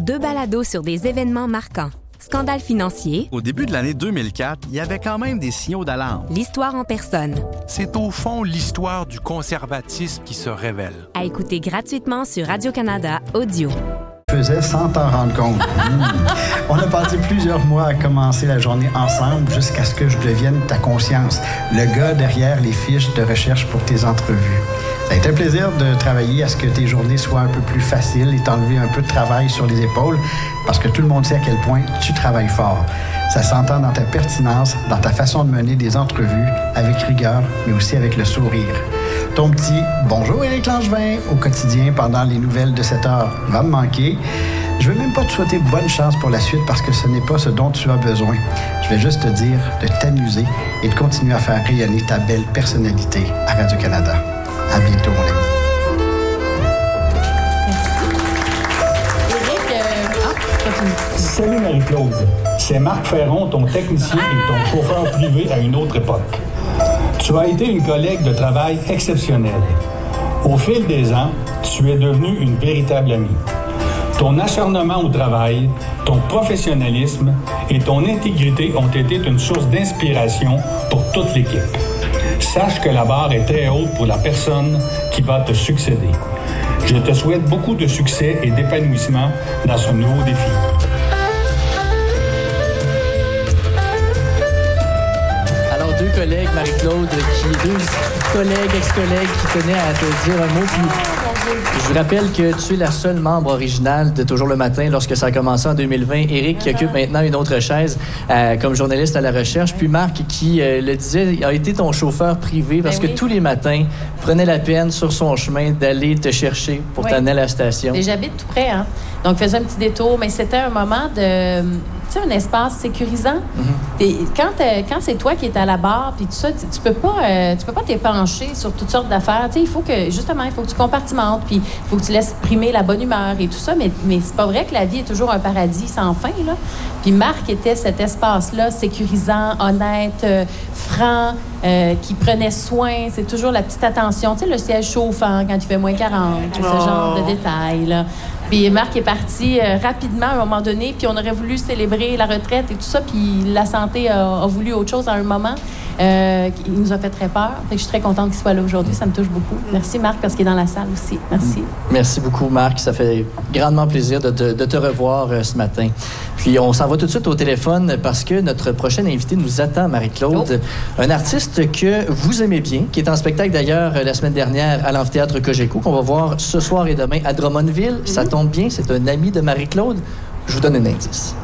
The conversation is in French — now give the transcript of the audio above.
2 balados sur des événements marquants. Scandale financier. Au début de l'année 2004, il y avait quand même des signaux d'alarme. L'histoire en personne. C'est au fond l'histoire du conservatisme qui se révèle. À écouter gratuitement sur Radio-Canada Audio. Faisais sans t'en rendre compte. On a passé plusieurs mois à commencer la journée ensemble jusqu'à ce que je devienne ta conscience, le gars derrière les fiches de recherche pour tes entrevues. Ça a été un plaisir de travailler à ce que tes journées soient un peu plus faciles et t'enlever un peu de travail sur les épaules parce que tout le monde sait à quel point tu travailles fort. Ça s'entend dans ta pertinence, dans ta façon de mener des entrevues avec rigueur, mais aussi avec le sourire. Ton petit « Bonjour Éric Langevin » au quotidien pendant les nouvelles de 7 heures va me manquer. Je ne veux même pas te souhaiter bonne chance pour la suite parce que ce n'est pas ce dont tu as besoin. Je vais juste te dire de t'amuser et de continuer à faire rayonner ta belle personnalité à Radio-Canada. À bientôt, mon ami. Salut Marie-Claude. C'est Marc Ferron, ton technicien et ton chauffeur privé à une autre époque. Tu as été une collègue de travail exceptionnelle. Au fil des ans, tu es devenue une véritable amie. Ton acharnement au travail, ton professionnalisme et ton intégrité ont été une source d'inspiration pour toute l'équipe. Sache que la barre est très haute pour la personne qui va te succéder. Je te souhaite beaucoup de succès et d'épanouissement dans ce nouveau défi. Alors, 2 collègues, Marie-Claude, deux collègues, ex-collègues qui tenaient à te dire un mot. Puis, je vous rappelle que tu es la seule membre originale de Toujours le matin lorsque ça a commencé en 2020. Éric qui occupe maintenant une autre chaise comme journaliste à la recherche. Puis Marc qui le disait, a été ton chauffeur privé parce que tous les matins prenait la peine sur son chemin d'aller te chercher pour t'amener à la station. Et j'habite tout près, hein. Donc faisais un petit détour, mais c'était un moment de... Tu sais, un espace sécurisant. Et quand c'est toi qui es à la barre, puis tout ça, tu peux pas t'épancher sur toutes sortes d'affaires. Tu sais, il faut que tu compartimentes, puis il faut que tu laisses primer la bonne humeur et tout ça, mais c'est pas vrai que la vie est toujours un paradis sans fin, là. Puis Marc était cet espace-là, sécurisant, honnête, franc, qui prenait soin. C'est toujours la petite attention. Tu sais, le siège chauffant quand il fait moins 40, ce genre de détails, là. Puis Marc est parti rapidement à un moment donné, puis on aurait voulu célébrer la retraite et tout ça, puis la santé a voulu autre chose à un moment. Il nous a fait très peur. Fait que je suis très contente qu'il soit là aujourd'hui. Ça me touche beaucoup. Merci Marc, parce qu'il est dans la salle aussi. Merci. Merci beaucoup Marc. Ça fait grandement plaisir de te revoir ce matin. Puis on s'en va tout de suite au téléphone parce que notre prochaine invitée nous attend, Marie-Claude. Un artiste que vous aimez bien, qui est en spectacle d'ailleurs la semaine dernière à l'amphithéâtre Cogeco, qu'on va voir ce soir et demain à Drummondville. Ça tombe bien, c'est un ami de Marie-Claude. Je vous donne un indice.